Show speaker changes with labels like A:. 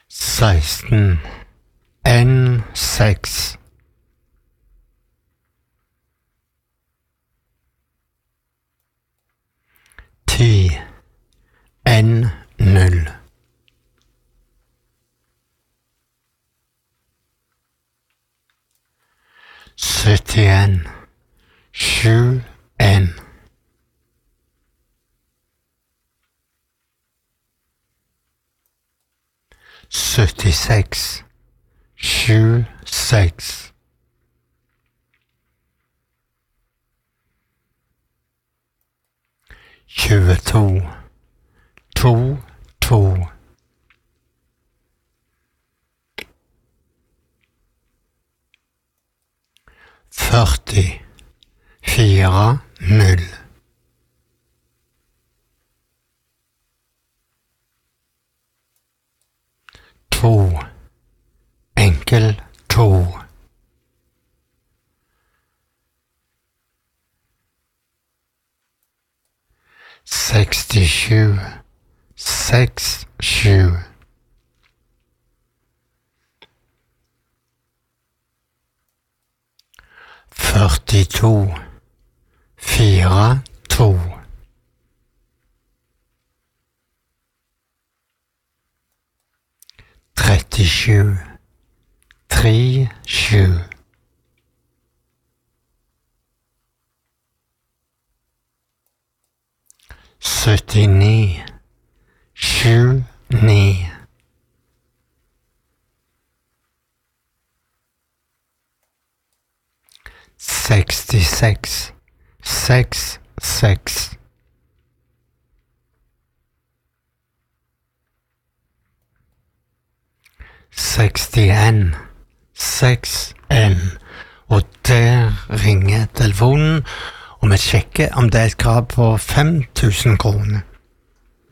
A: 16 N6 10 N0 71 7N 76 7-6 22 2-2 40 4-0 2 enkel 2 67 6-7 42 4-2 37 3-7 79 7-9 66 6-6 61 6-1 og der ringer telefonen, og vi sjekker om det er et krav på 5 000 kroner.